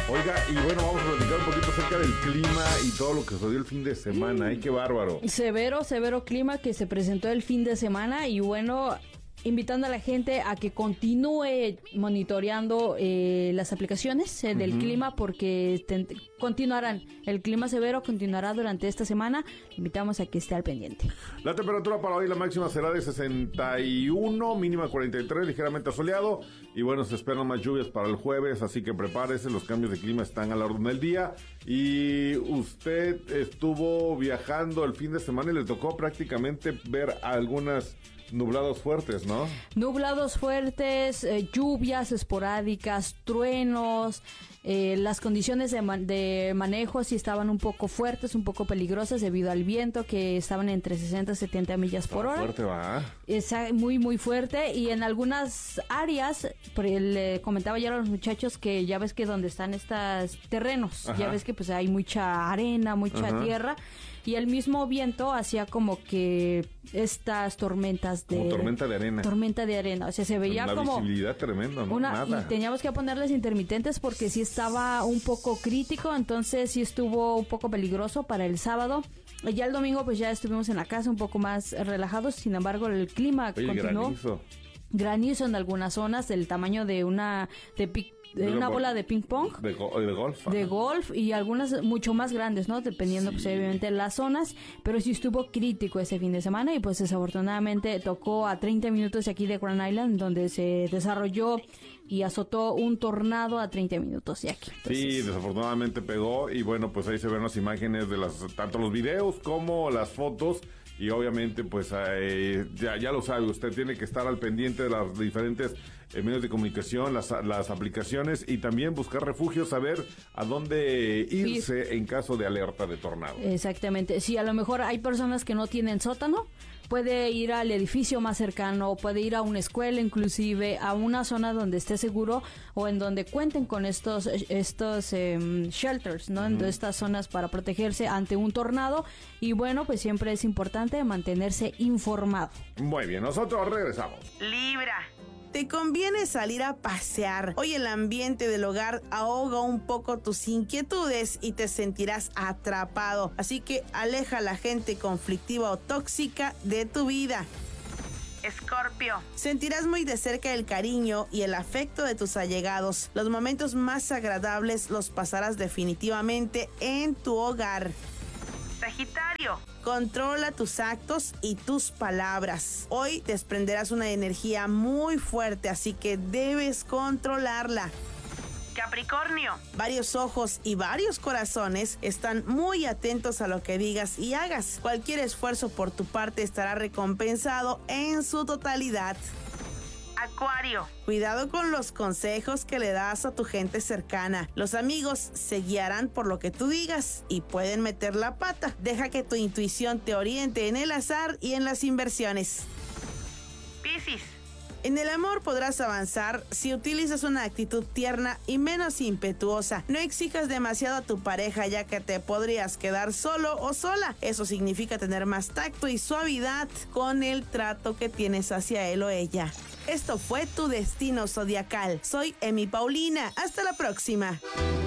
Oiga, y bueno, vamos a platicar un poquito acerca del clima y todo lo que sucedió el fin de semana. ¡Ay, qué bárbaro! Severo clima que se presentó el fin de semana y bueno, invitando a la gente a que continúe monitoreando las aplicaciones del clima porque continuarán. El clima severo continuará durante esta semana. Invitamos a que esté al pendiente. La temperatura para hoy, la máxima será de 61, mínima 43, ligeramente soleado. Y bueno, se esperan más lluvias para el jueves, así que prepárese, los cambios de clima están a la orden del día. Y usted estuvo viajando el fin de semana y le tocó prácticamente ver algunas nublados fuertes, ¿no? Nublados fuertes, lluvias esporádicas, truenos. Las condiciones de manejo sí estaban un poco fuertes, un poco peligrosas debido al viento que estaban entre 60 y 70 millas por hora. Fuerte, va. Es muy fuerte y en algunas áreas, le comentaba ya a los muchachos que ya ves que donde están estos terrenos, Ajá. ya ves que pues hay mucha arena, mucha tierra y el mismo viento hacía como que estas tormentas de... Como tormenta de arena. Tormenta de arena, o sea, se veía una como... visibilidad tremenda, ¿no? Y teníamos que ponerles intermitentes porque sí estaba un poco crítico, entonces sí estuvo un poco peligroso para el sábado. Ya el domingo pues ya estuvimos en la casa un poco más relajados, sin embargo el clima continuó. Granizo en algunas zonas del tamaño de una bola de ping pong. De golf. De golf y algunas mucho más grandes, ¿no? Dependiendo pues obviamente de las zonas, pero sí estuvo crítico ese fin de semana y pues desafortunadamente tocó a 30 minutos de aquí de Grand Island donde se desarrolló y azotó un tornado a 30 minutos de aquí. Entonces, sí, desafortunadamente pegó y bueno, pues ahí se ven las imágenes de tanto los videos como las fotos. Y obviamente, pues ya lo sabe, usted tiene que estar al pendiente de los diferentes medios de comunicación, las aplicaciones y también buscar refugio, saber a dónde irse en caso de alerta de tornado. Exactamente. Si a lo mejor hay personas que no tienen sótano, puede ir al edificio más cercano, puede ir a una escuela, inclusive a una zona donde esté seguro o en donde cuenten con estos shelters, ¿no? En estas zonas para protegerse ante un tornado. Y bueno, pues siempre es importante mantenerse informado. Muy bien, nosotros regresamos. Libra. Te conviene salir a pasear. Hoy el ambiente del hogar ahoga un poco tus inquietudes y te sentirás atrapado. Así que aleja a la gente conflictiva o tóxica de tu vida. Escorpio. Sentirás muy de cerca el cariño y el afecto de tus allegados. Los momentos más agradables los pasarás definitivamente en tu hogar. Sagitario. Controla tus actos y tus palabras. Hoy desprenderás una energía muy fuerte, así que debes controlarla. Capricornio. Varios ojos y varios corazones están muy atentos a lo que digas y hagas. Cualquier esfuerzo por tu parte estará recompensado en su totalidad. Acuario. Cuidado con los consejos que le das a tu gente cercana. Los amigos se guiarán por lo que tú digas y pueden meter la pata. Deja que tu intuición te oriente en el azar y en las inversiones. Piscis. En el amor podrás avanzar si utilizas una actitud tierna y menos impetuosa. No exijas demasiado a tu pareja ya que te podrías quedar solo o sola. Eso significa tener más tacto y suavidad con el trato que tienes hacia él o ella. Esto fue Tu Destino Zodiacal. Soy Emi Paulina. Hasta la próxima.